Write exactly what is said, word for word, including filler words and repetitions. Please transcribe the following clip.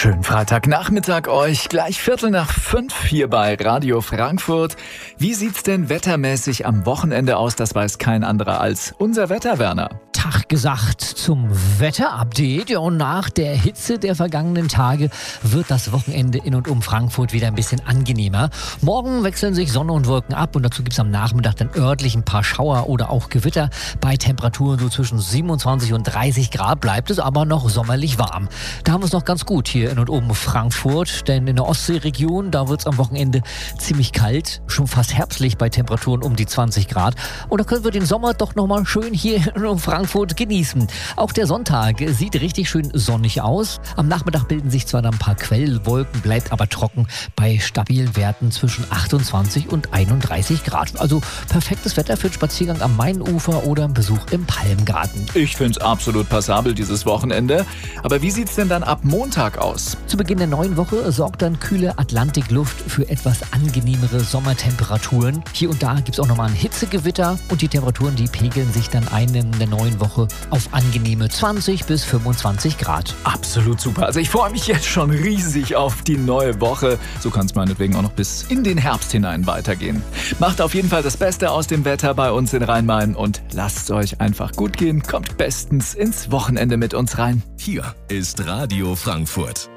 Schönen Freitagnachmittag euch. Gleich Viertel nach fünf hier bei Radio Frankfurt. Wie sieht's denn wettermäßig am Wochenende aus? Das weiß kein anderer als unser Wetterwerner. Tag gesagt zum Wetterupdate. Ja, und nach der Hitze der vergangenen Tage wird das Wochenende in und um Frankfurt wieder ein bisschen angenehmer. Morgen wechseln sich Sonne und Wolken ab und dazu gibt es am Nachmittag dann örtlich ein paar Schauer oder auch Gewitter. Bei Temperaturen so zwischen siebenundzwanzig und dreißig Grad bleibt es aber noch sommerlich warm. Da haben wir es noch ganz gut hier in und um Frankfurt, denn in der Ostseeregion, da wird es am Wochenende ziemlich kalt, schon fast herbstlich bei Temperaturen um die zwanzig Grad. Und da können wir den Sommer doch nochmal schön hier in und um Frankfurt genießen. Auch der Sonntag sieht richtig schön sonnig aus. Am Nachmittag bilden sich zwar dann ein paar Quellwolken, bleibt aber trocken bei stabilen Werten zwischen achtundzwanzig und einunddreißig Grad. Also perfektes Wetter für einen Spaziergang am Mainufer oder einen Besuch im Palmgarten. Ich find's absolut passabel dieses Wochenende. Aber wie sieht's denn dann ab Montag aus? Zu Beginn der neuen Woche sorgt dann kühle Atlantikluft für etwas angenehmere Sommertemperaturen. Hier und da gibt es auch nochmal ein Hitzegewitter und die Temperaturen, die pegeln sich dann ein in der neuen Woche auf angenehme zwanzig bis fünfundzwanzig Grad. Absolut super. Also ich freue mich jetzt schon riesig auf die neue Woche. So kann es meinetwegen auch noch bis in den Herbst hinein weitergehen. Macht auf jeden Fall das Beste aus dem Wetter bei uns in Rhein-Main und lasst es euch einfach gut gehen. Kommt bestens ins Wochenende mit uns rein. Hier ist Radio Frankfurt.